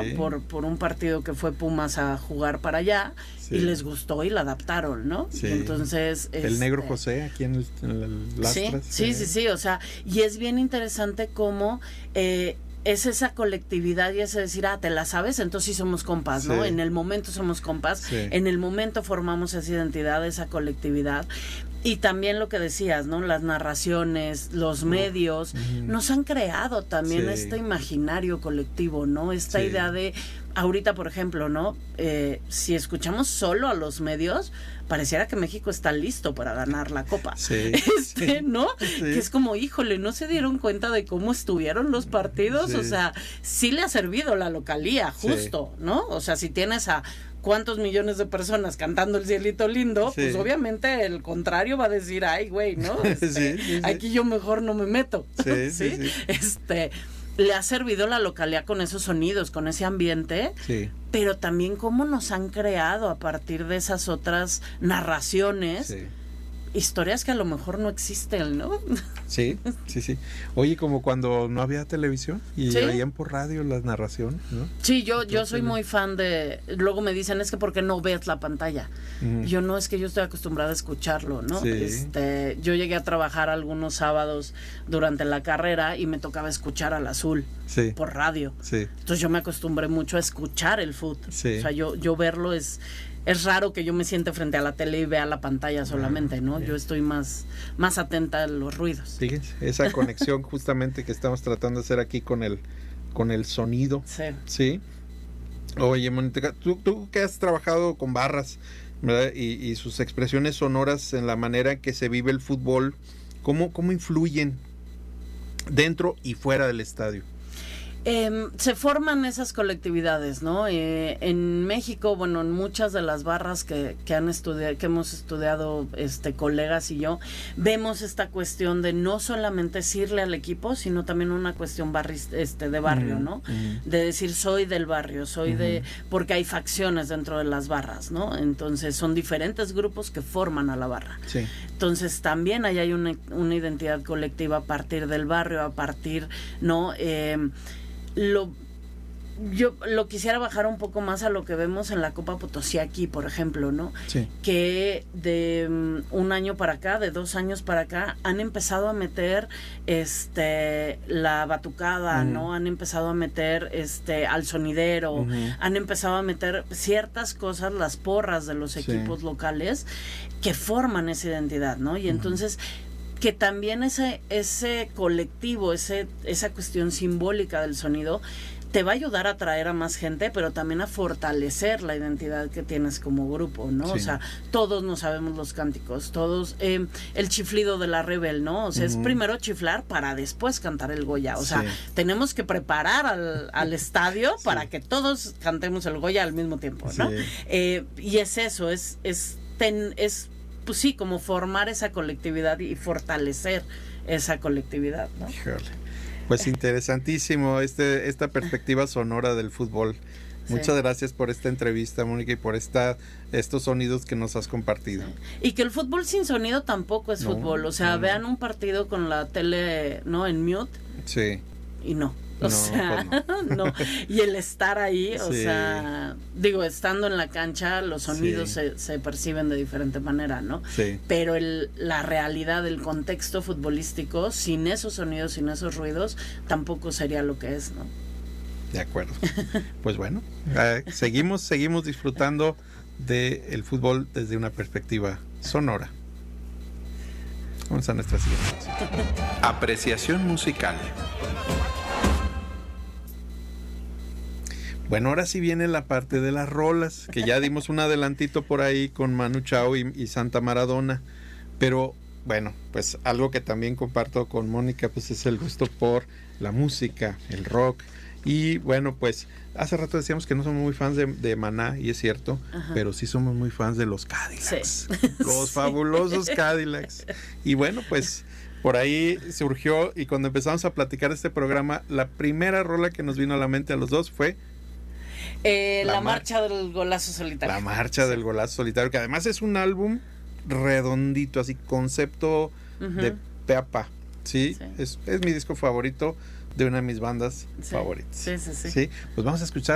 por un partido que fue Pumas a jugar para allá, y les gustó y la adaptaron, ¿no? Sí. Entonces el Negro José aquí en el Lastras. Sí, o sea, y es bien interesante cómo es esa colectividad y ese decir, te la sabes, entonces sí somos compas, ¿no? En el momento somos compas, en el momento formamos esa identidad, esa colectividad. Y también lo que decías, ¿no? Las narraciones, los medios, nos han creado también este imaginario colectivo, ¿no? Esta idea de, ahorita, por ejemplo, ¿no? Si escuchamos solo a los medios, pareciera que México está listo para ganar la Copa. ¿No? Que es como, híjole, ¿no se dieron cuenta de cómo estuvieron los partidos? O sea, sí le ha servido la localía, justo, ¿no? O sea, si tienes a cuántos millones de personas cantando El Cielito Lindo, pues obviamente el contrario va a decir, ay, güey, ¿no? Aquí yo mejor no me meto. Le ha servido la localidad con esos sonidos, con ese ambiente, pero también cómo nos han creado a partir de esas otras narraciones, historias que a lo mejor no existen, ¿no? Sí. Oye, como cuando no había televisión y oían por radio las narraciones, ¿no? Sí, yo soy muy fan de... Luego me dicen, es que ¿por qué no ves la pantalla? Yo no, es que yo estoy acostumbrada a escucharlo, ¿no? Yo llegué a trabajar algunos sábados durante la carrera y me tocaba escuchar al Azul por radio. Entonces yo me acostumbré mucho a escuchar el fútbol. O sea, yo verlo es raro que yo me siente frente a la tele y vea la pantalla solamente, ¿no? Yo estoy más atenta a los ruidos. Fíjense, esa conexión justamente que estamos tratando de hacer aquí con el sonido. Sí. Oye, Mónica, tú que has trabajado con barras, ¿verdad? Y sus expresiones sonoras en la manera en que se vive el fútbol, ¿cómo influyen dentro y fuera del estadio? Se forman esas colectividades, ¿no? En México, bueno, en muchas de las barras que hemos estudiado colegas y yo, vemos esta cuestión de no solamente irle al equipo, sino también una cuestión de barrio, ¿no? De decir, soy del barrio, porque hay facciones dentro de las barras, ¿no? Entonces son diferentes grupos que forman a la barra. Entonces también ahí hay una identidad colectiva a partir del barrio, a partir, ¿no? Yo lo quisiera bajar un poco más a lo que vemos en la Copa Potosí aquí, por ejemplo, ¿no? Que de un año para acá, de 2 años para acá, han empezado a meter la batucada, ¿no? Han empezado a meter al sonidero, han empezado a meter ciertas cosas, las porras de los equipos locales que forman esa identidad, ¿no? Y entonces que también ese colectivo, esa cuestión simbólica del sonido te va a ayudar a atraer a más gente, pero también a fortalecer la identidad que tienes como grupo, ¿no? O sea, todos no sabemos los cánticos, todos, el chiflido de la Rebel, ¿no? O sea, es primero chiflar para después cantar el Goya. O sea, tenemos que preparar al estadio para que todos cantemos el Goya al mismo tiempo, ¿no? Y es eso, pues sí, como formar esa colectividad y fortalecer esa colectividad, ¿no? Híjole. Pues interesantísimo esta perspectiva sonora del fútbol. Muchas gracias por esta entrevista, Mónica, y por estos sonidos que nos has compartido. Y que el fútbol sin sonido tampoco es fútbol. O sea, vean un partido con la tele, ¿no? En mute. Y no. O sea, no. Y el estar ahí, o sea, digo, estando en la cancha, los sonidos se perciben de diferente manera, ¿no? Pero la realidad, el contexto futbolístico, sin esos sonidos, sin esos ruidos, tampoco sería lo que es, ¿no? De acuerdo. Pues bueno, seguimos disfrutando del fútbol desde una perspectiva sonora. Vamos a nuestra siguiente música. Apreciación musical. Bueno, ahora sí viene la parte de las rolas, que ya dimos un adelantito por ahí con Manu Chao y Santa Maradona, pero bueno, pues algo que también comparto con Mónica, pues es el gusto por la música, el rock, y bueno, pues hace rato decíamos que no somos muy fans de Maná, y es cierto, pero sí somos muy fans de los Cadillacs, los fabulosos Cadillacs, y bueno, pues por ahí surgió, y cuando empezamos a platicar este programa, la primera rola que nos vino a la mente a los dos fue la marcha del golazo solitario. La marcha del golazo solitario, que además es un álbum redondito, así concepto de pe a pa. ¿Sí? Es mi disco favorito de una de mis bandas favoritas. Sí. Pues vamos a escuchar